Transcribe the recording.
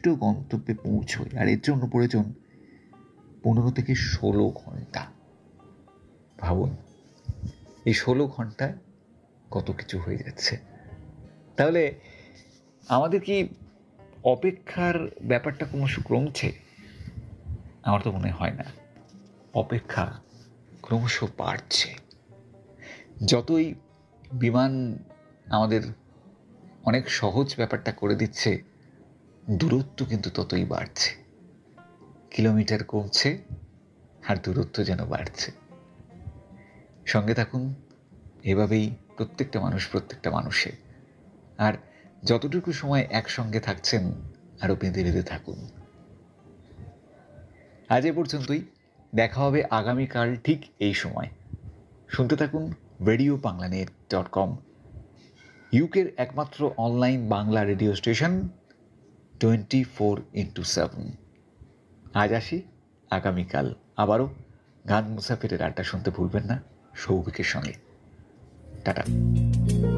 গন্তব্যে পৌঁছই, আর এর জন্য প্রয়োজন 15 থেকে 16 ঘন্টা। ভাবুন, এই 16 ঘন্টায় কত কিছু হয়ে যাচ্ছে। তাহলে আমাদের কি অপেক্ষার ব্যাপারটা ক্রমশ কমছে? আমার তো মনে হয় না। অপেক্ষা ক্রমশ বাড়ছে। যতই বিমান আমাদের অনেক সহজ ব্যাপারটা করে দিচ্ছে, দূরত্ব কিন্তু ততই বাড়ছে। কিলোমিটার কমছে আর দূরত্ব যেন বাড়ছে। সঙ্গে থাকুন এভাবেই প্রত্যেকটা মানুষে। আর যতটুকু সময় একসঙ্গে থাকছেন আরও বেঁধে বেঁধে থাকুন। আজ এ পর্যন্তই। দেখা হবে আগামীকাল ঠিক এই সময়। শুনতে থাকুন radiobanglanet.com, ইউকের একমাত্র online Bangla radio station 24x7। আজ আসি, আগামীকাল আবারও গান মুসাফিরের আড্ডা শুনতে ভুলবেন না সৌভিকের সঙ্গে। টাটা।